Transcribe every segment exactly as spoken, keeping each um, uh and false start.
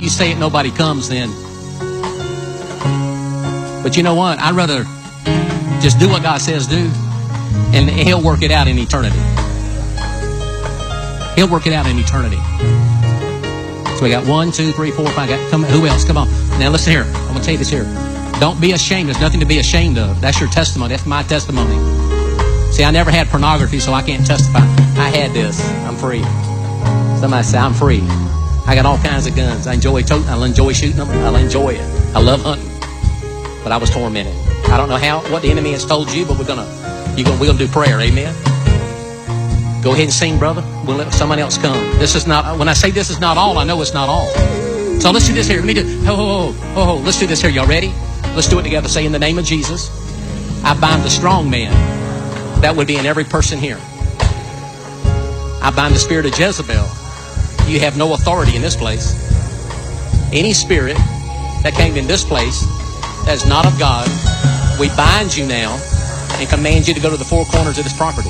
you say it, nobody comes then. But you know what? I'd rather just do what God says do, and He'll work it out in eternity. He'll work it out in eternity. So we got one, two, three, four, five. Got, come, who else? Come on. Now listen here. I'm going to tell you this here. Don't be ashamed. There's nothing to be ashamed of. That's your testimony. That's my testimony. See, I never had pornography, so I can't testify. I had this. I'm free. Somebody say, I'm free. I got all kinds of guns. I enjoy toting. I enjoy shooting them. I enjoy it. I love hunting. But I was tormented. I don't know how, what the enemy has told you, but we're gonna, you're gonna, we're gonna do prayer. Amen. Go ahead and sing, brother. We'll let somebody else come. This is not, when I say this is not all, I know it's not all. So let's do this here. Let me do, ho, ho, ho, ho, ho. Let's do this here. Y'all ready? Let's do it together. Say, in the name of Jesus, I bind the strong man. That would be in every person here. I bind the spirit of Jezebel. You have no authority in this place. Any spirit that came in this place that is not of God, we bind you now and command you to go to the four corners of this property.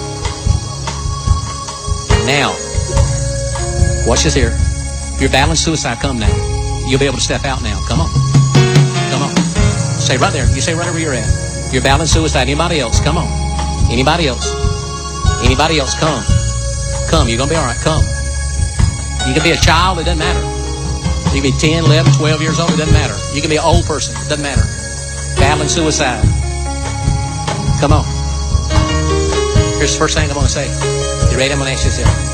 Now, watch this here. If you're battling suicide, come now. You'll be able to step out now. Come on. Come on. Say right there. You say right where you're at. If you're battling suicide. Anybody else? Come on. Anybody else? Anybody else? Come. Come. You're going to be all right. Come. You can be a child. It doesn't matter. You can be ten, eleven, twelve years old. It doesn't matter. You can be an old person. It doesn't matter. Battling suicide. Come on. Here's the first thing I'm going to say. You ready? I'm going to ask you this here.